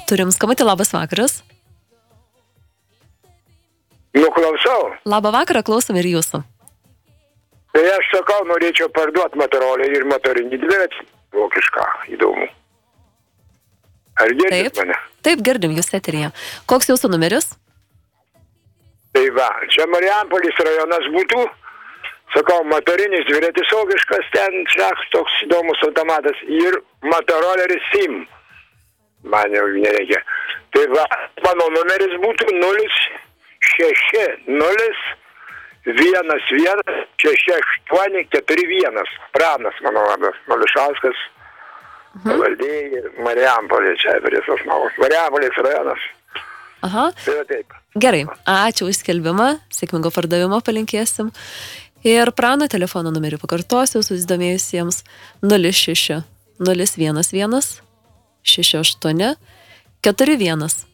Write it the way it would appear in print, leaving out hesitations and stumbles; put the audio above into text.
Turim skambutį, labas vakaras. Klausau. Labą vakarą, klausom ir jūsų. Tai aš sakau, norėčiau parduoti motorolę ir motorinį dviratį. Vokišką, įdomu. Ar girdit mane? Taip, girdim jūs eteryje. Koks jūsų numeris? Tai va, čia Marijampolės rajonas būtų. Sakau, motorinis dviratis vokiškas, ten toks įdomus automatas. Ir motoroleris SIM. Man jau nereikia. Tai va, mano numeris būtų 060116841. Pranas mano vardas, Mališauskas, pavaldėjai, Marijampolė, čia prie Sosnovos. Marijampolės rajonas. Aha. Tai va taip. Gerai, ačiū už skelbimą, sėkmingo pardavimo palinkėsim. Ir Prano telefono numerį pakartosiu susidomėjusiems 06 011 68 41.